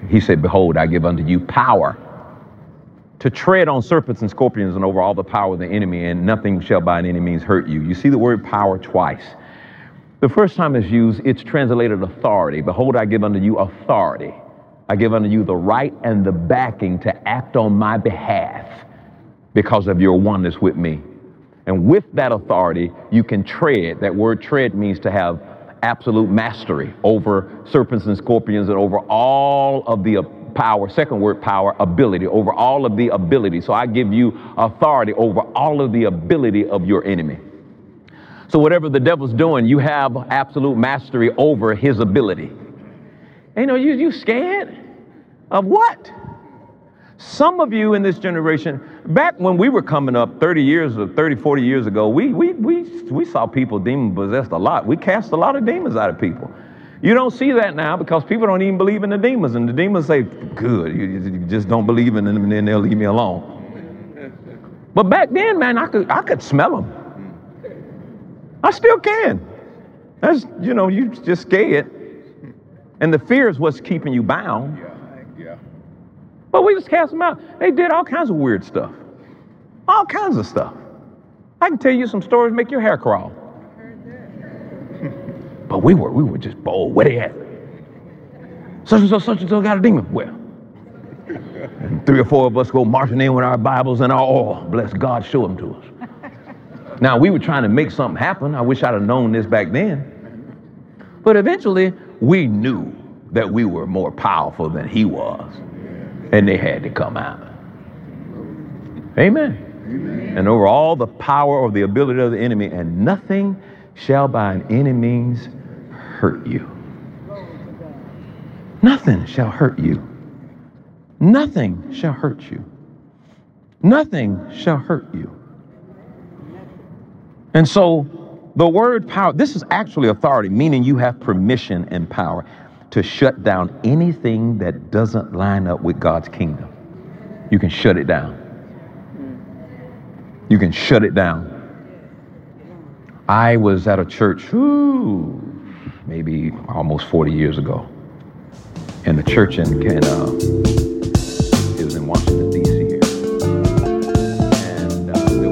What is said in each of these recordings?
He said, behold, I give unto you power to tread on serpents and scorpions and over all the power of the enemy, and nothing shall by any means hurt you. You see the word power twice. The first time it's used, it's translated authority. Behold, I give unto you authority. I give unto you the right and the backing to act on my behalf because of your oneness with me. And with that authority, you can tread. That word tread means to have absolute mastery over serpents and scorpions and over all of the power. Second word, power, ability, over all of the ability. So I give you authority over all of the ability of your enemy. So whatever the devil's doing, you have absolute mastery over his ability. And you scared of what? Some of you in this generation, back when we were coming up 40 years ago, we saw people demon possessed a lot. We cast a lot of demons out of people. You don't see that now because people don't even believe in the demons. And the demons say, good, you just don't believe in them and then they'll leave me alone. But back then, man, I could smell them. I still can. That's, you just scared. And the fear is what's keeping you bound. Yeah. But we just cast them out. They did all kinds of weird stuff. All kinds of stuff. I can tell you some stories make your hair crawl. But we were just bold. Where they at? Such and so got a demon. Well, and 3 or 4 of us go marching in with our Bibles and our oil. Bless God, show them to us. Now, we were trying to make something happen. I wish I'd have known this back then. But eventually, we knew that we were more powerful than he was. And they had to come out. Amen. And over all the power or the ability of the enemy, and nothing shall by any means hurt you. Nothing shall hurt you. Nothing shall hurt you. Nothing shall hurt you. And so the word power, this is actually authority, meaning you have permission and power to shut down anything that doesn't line up with God's kingdom. You can shut it down. You can shut it down. I was at a church, maybe almost 40 years ago. And the church it was in Washington, D.C. here. And there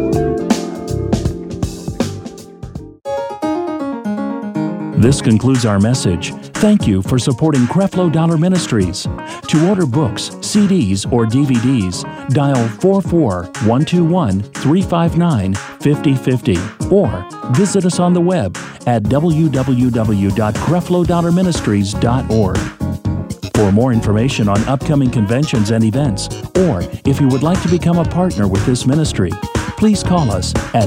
were... This concludes our message. Thank you for supporting Creflo Dollar Ministries. To order books, CDs, or DVDs, dial 44121-359-5050 or visit us on the web at www.creflodollarministries.org. For more information on upcoming conventions and events, or if you would like to become a partner with this ministry, please call us at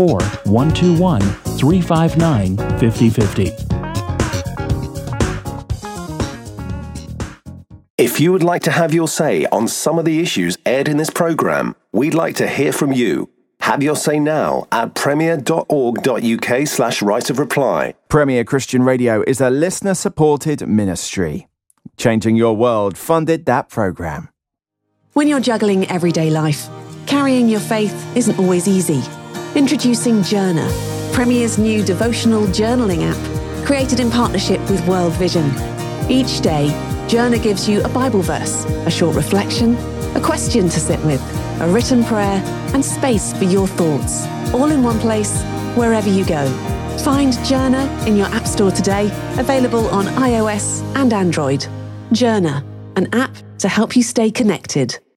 44121-359-5050. If you would like to have your say on some of the issues aired in this program, we'd like to hear from you. Have your say now at premier.org.uk/right of reply. Premier Christian Radio is a listener-supported ministry. Changing Your World funded that program. When you're juggling everyday life, carrying your faith isn't always easy. Introducing Journer, Premier's new devotional journaling app, created in partnership with World Vision. Each day, Journer gives you a Bible verse, a short reflection, a question to sit with, a written prayer, and space for your thoughts, all in one place, wherever you go. Find Journer in your App Store today, available on iOS and Android. Journer, an app to help you stay connected.